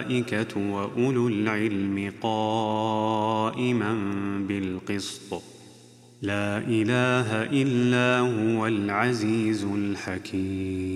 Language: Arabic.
والملائكة وأولو العلم قائما بالقسط لا إله إلا هو العزيز الحكيم.